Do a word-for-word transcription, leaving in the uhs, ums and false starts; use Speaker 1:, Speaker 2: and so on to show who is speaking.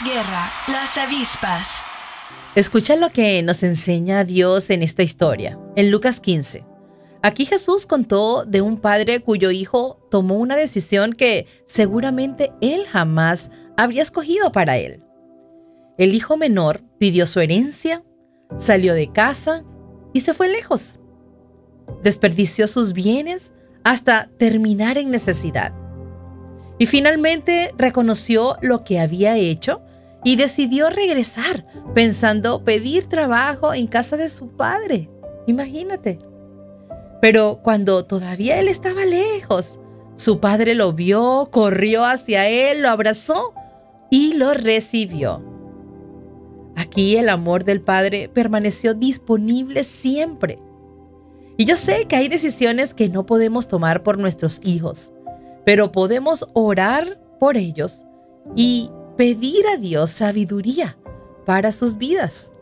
Speaker 1: guerra, las avispas.
Speaker 2: Escucha lo que nos enseña Dios en esta historia, en Lucas quince. Aquí Jesús contó de un padre cuyo hijo tomó una decisión que seguramente él jamás habría escogido para él. El hijo menor pidió su herencia, salió de casa y se fue lejos. Desperdició sus bienes hasta terminar en necesidad. Y finalmente reconoció lo que había hecho y decidió regresar, pensando pedir trabajo en casa de su padre. Imagínate. Pero cuando todavía él estaba lejos, su padre lo vio, corrió hacia él, lo abrazó y lo recibió. Aquí el amor del padre permaneció disponible siempre. Y yo sé que hay decisiones que no podemos tomar por nuestros hijos, pero podemos orar por ellos y pedir a Dios sabiduría para sus vidas.